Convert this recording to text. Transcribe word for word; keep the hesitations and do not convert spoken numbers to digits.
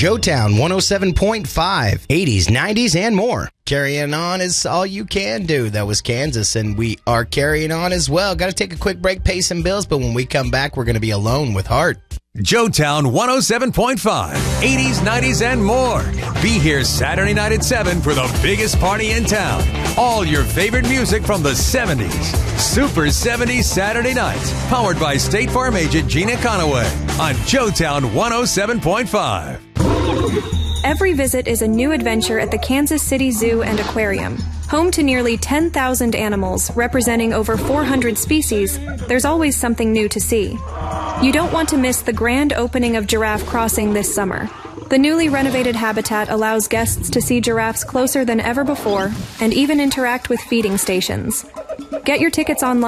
Joetown one oh seven point five, eighties, nineties, and more. Carrying on is all you can do. That was Kansas, and we are carrying on as well. Got to take a quick break, pay some bills, but when we come back, we're going to be alone with Heart. Joetown one oh seven point five, eighties, nineties, and more. Be here Saturday night at seven for the biggest party in town. All your favorite music from the seventies. Super seventies Saturday nights. Powered by State Farm agent Gina Conaway on Joetown one oh seven point five. Every visit is a new adventure at the Kansas City Zoo and Aquarium. Home to nearly ten thousand animals representing over four hundred species, there's always something new to see. You don't want to miss the grand opening of Giraffe Crossing this summer. The newly renovated habitat allows guests to see giraffes closer than ever before and even interact with feeding stations. Get your tickets online